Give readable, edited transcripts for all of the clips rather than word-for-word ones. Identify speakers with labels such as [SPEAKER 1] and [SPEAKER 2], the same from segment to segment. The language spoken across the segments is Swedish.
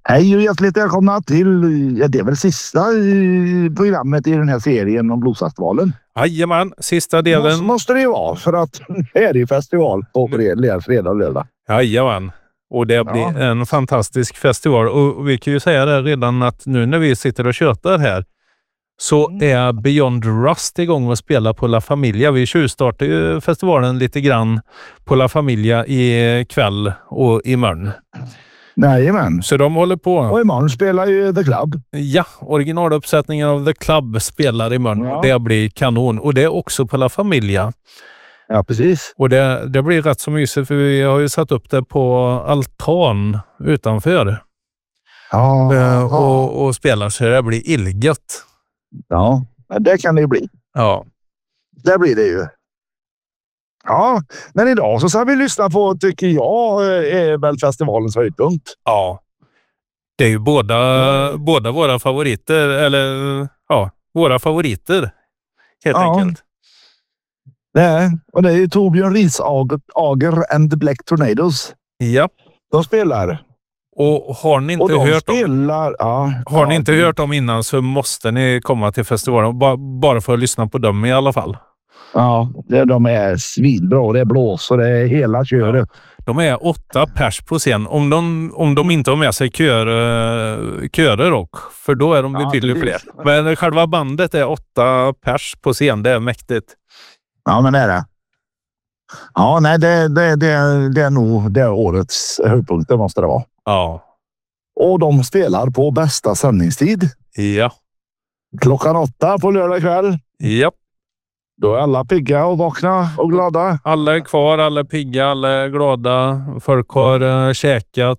[SPEAKER 1] Hej och hjärtligt välkomna till, det är väl sista programmet i den här serien om Bluesfestivalen.
[SPEAKER 2] Jajamän, sista delen.
[SPEAKER 1] Måste det ju vara, för att det är ju festival på fredag och lördag.
[SPEAKER 2] Jajamän, och det blir en fantastisk festival. Och vi kan ju säga det redan att nu när vi sitter och tjötar här så är Beyond Rust igång och spelar på La Familia. Vi tjuvstartar ju festivalen lite grann på La Familia i kväll och imorgon.
[SPEAKER 1] Jajamän.
[SPEAKER 2] Så de håller på.
[SPEAKER 1] Och imorgon spelar ju The Club.
[SPEAKER 2] Ja, originaluppsättningen av The Club spelar imorgon. Ja. Det blir kanon. Och det är också på La Familia.
[SPEAKER 1] Ja, precis.
[SPEAKER 2] Och det blir rätt så mysigt, för vi har ju satt upp det på altan utanför.
[SPEAKER 1] Ja.
[SPEAKER 2] Och spelar, så det blir illgött.
[SPEAKER 1] Ja, det kan det ju bli.
[SPEAKER 2] Ja.
[SPEAKER 1] Det blir det ju. Ja, men idag så ska vi lyssna på, tycker jag, är väl festivalens höjdpunkt.
[SPEAKER 2] Ja. Det är ju båda våra favoriter, eller ja, våra favoriter helt enkelt.
[SPEAKER 1] Och det är ju Torbjörn Risager and the Black Tornadoes.
[SPEAKER 2] Ja.
[SPEAKER 1] De spelar.
[SPEAKER 2] Och har ni inte hört dem innan, så måste ni komma till festivalen bara för att lyssna på dem i alla fall. Ja,
[SPEAKER 1] de är svinbra. Det är blås och det är hela köret.
[SPEAKER 2] Ja. De är 8 pers på scen. Om de inte har med sig körer och, för då är de betydligt fler. Men själva bandet är 8 pers på scen. Det är mäktigt.
[SPEAKER 1] Ja, men det är det. Ja, nej, det är nog det årets höjdpunkt. Det måste det vara.
[SPEAKER 2] Ja.
[SPEAKER 1] Och de spelar på bästa sändningstid.
[SPEAKER 2] Ja.
[SPEAKER 1] Klockan 8 på lördag kväll.
[SPEAKER 2] Ja.
[SPEAKER 1] Då är alla pigga och vakna och glada.
[SPEAKER 2] Alla är kvar, alla är pigga, alla är glada. Folk har käkat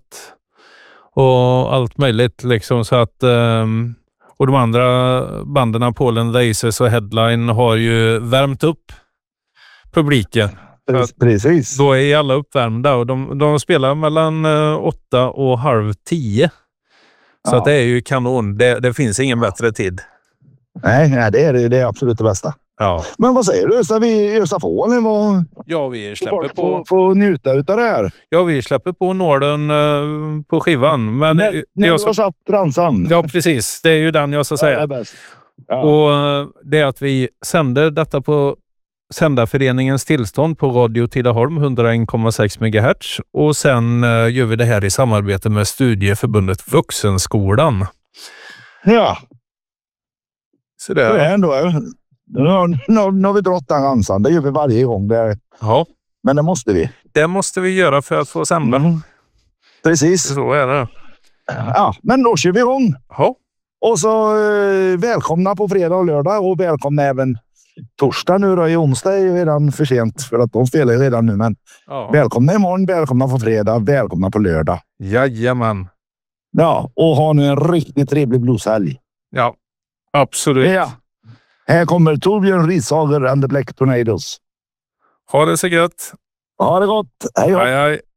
[SPEAKER 2] och allt möjligt liksom, så att och de andra banderna, Polen, The Aces och Headline, har ju värmt upp publiken.
[SPEAKER 1] Precis.
[SPEAKER 2] Då är alla uppvärmda och de spelar mellan 8 och halv 10. Så att det är ju kanon. Det finns ingen bättre tid.
[SPEAKER 1] Nej, det är absolut det bästa.
[SPEAKER 2] Ja.
[SPEAKER 1] Men vad säger du? Ska vi ösa på eller vad?
[SPEAKER 2] Ja, vi släpper på.
[SPEAKER 1] Få njuta utav det här.
[SPEAKER 2] Ja, vi släpper på nålen på skivan. Men
[SPEAKER 1] när jag har satt ramsan.
[SPEAKER 2] Ja, precis. Det är ju den jag ska säga.
[SPEAKER 1] Det är bäst. Ja.
[SPEAKER 2] Och det är att vi sänder detta på Sändarföreningens tillstånd på Radio Tidaholm 101,6 MHz. Och sen gör vi det här i samarbete med Studieförbundet Vuxenskolan.
[SPEAKER 1] Ja.
[SPEAKER 2] Så det
[SPEAKER 1] är ändå. Nu har vi drott den ramsan. Det gör vi varje gång.
[SPEAKER 2] Ja.
[SPEAKER 1] Men det måste vi.
[SPEAKER 2] Det måste vi göra för att få sända.
[SPEAKER 1] Precis.
[SPEAKER 2] Så är det.
[SPEAKER 1] Ja, men då kör vi igång.
[SPEAKER 2] Ja.
[SPEAKER 1] Och så välkomna på fredag och lördag. Och välkomna även torsdag nu då. I onsdag är ju redan för sent, för att de spelar redan nu. Men välkomna imorgon, välkomna på fredag, välkomna på lördag.
[SPEAKER 2] Jajamän.
[SPEAKER 1] Ja, och ha nu en riktigt trevlig blueshelg.
[SPEAKER 2] Ja, absolut.
[SPEAKER 1] Ja. Här kommer Torbjörn Risager and the Black Tornadoes.
[SPEAKER 2] Ha det så gött.
[SPEAKER 1] Ha det gott. Hej.
[SPEAKER 2] Hej.